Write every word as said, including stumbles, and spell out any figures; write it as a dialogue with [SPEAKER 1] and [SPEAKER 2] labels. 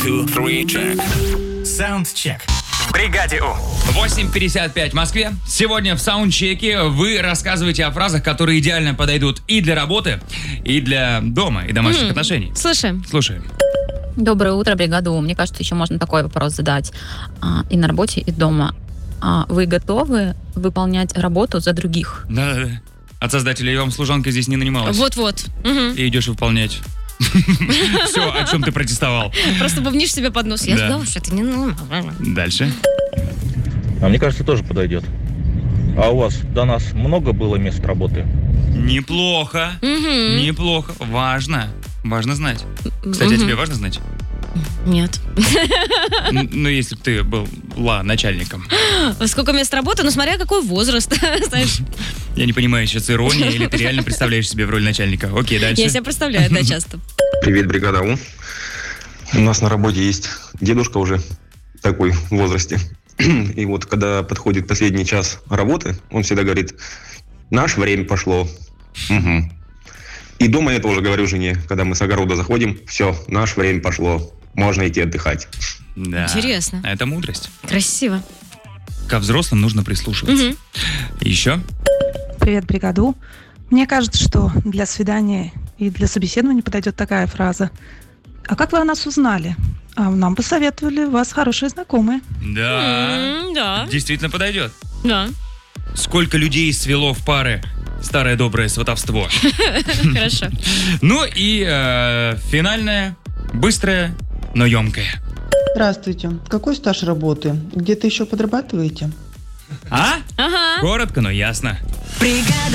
[SPEAKER 1] two, three, check.
[SPEAKER 2] Саундчек.
[SPEAKER 3] В бригаде У.
[SPEAKER 4] восемь пятьдесят пять в Москве. Сегодня в саундчеке вы рассказываете о фразах, которые идеально подойдут и для работы, и для дома, и домашних
[SPEAKER 5] М,
[SPEAKER 4] отношений.
[SPEAKER 5] Слушаем.
[SPEAKER 4] Слушаем.
[SPEAKER 6] Доброе утро, бригада У. Мне кажется, еще можно такой вопрос задать. А, и на работе, и дома. А вы готовы выполнять работу за других?
[SPEAKER 4] Да-да-да. От создателей вам служанка здесь не нанималась.
[SPEAKER 5] Вот-вот. Мгм.
[SPEAKER 4] И идешь выполнять все, о чем ты протестовал.
[SPEAKER 5] Просто бубнишь себе под нос. Я
[SPEAKER 4] Да.
[SPEAKER 5] сказала, что это не нормально.
[SPEAKER 4] Дальше.
[SPEAKER 7] А мне кажется, тоже подойдет. А у вас до нас много было мест работы?
[SPEAKER 4] Неплохо.
[SPEAKER 5] Мгм.
[SPEAKER 4] Неплохо. Важно. Важно знать. Кстати, а
[SPEAKER 5] Мгм.
[SPEAKER 4] тебе важно знать?
[SPEAKER 5] Нет.
[SPEAKER 4] Н- Ну, если бы ты была начальником.
[SPEAKER 5] Сколько мест работы? Ну, смотря какой возраст. Знаешь,
[SPEAKER 4] Я не понимаю, сейчас ирония или ты реально представляешь себе в роли начальника. Окей, дальше.
[SPEAKER 5] я себя представляю, да, часто.
[SPEAKER 8] Привет, бригада У. У нас на работе есть дедушка уже такой в возрасте. И вот когда подходит последний час работы, он всегда говорит: наше время пошло. Мгм. И дома я тоже говорю жене, когда мы с огорода заходим: все, наше время пошло, можно идти отдыхать.
[SPEAKER 4] Да.
[SPEAKER 5] Интересно.
[SPEAKER 4] Это мудрость.
[SPEAKER 5] Красиво.
[SPEAKER 4] Ко взрослым нужно прислушиваться.
[SPEAKER 5] Мгм.
[SPEAKER 4] Еще?
[SPEAKER 9] Привет, бригаду. Мне кажется, что для свидания и для собеседования подойдет такая фраза. А как вы о нас узнали? А нам посоветовали, у вас хорошие знакомые.
[SPEAKER 4] Да.
[SPEAKER 5] М, Да,
[SPEAKER 4] Действительно подойдет.
[SPEAKER 5] да.
[SPEAKER 4] Сколько людей свело в пары старое доброе сватовство.
[SPEAKER 5] Хорошо.
[SPEAKER 4] Ну и э, финальное, быстрое, но емкое.
[SPEAKER 10] Здравствуйте. Какой стаж работы? Где-то еще подрабатываете?
[SPEAKER 4] А?
[SPEAKER 5] Ага.
[SPEAKER 4] Коротко, но ясно.
[SPEAKER 3] Бригада